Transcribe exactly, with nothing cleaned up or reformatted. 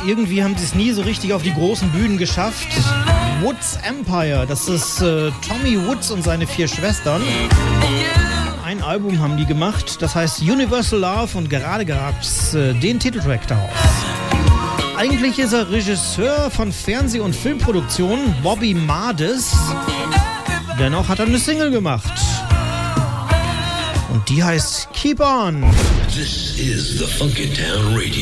irgendwie haben sie es nie so richtig auf die großen Bühnen geschafft. Woods Empire, das ist äh, Tommy Woods und seine vier Schwestern. Ein Album haben die gemacht, das heißt Universal Love, und gerade gab's äh, den Titeltrack daraus. Eigentlich ist er Regisseur von Fernseh- und Filmproduktionen, Bobby Mardis. Dennoch hat er eine Single gemacht. Und die heißt Keep On. This is the Funky Town Radio.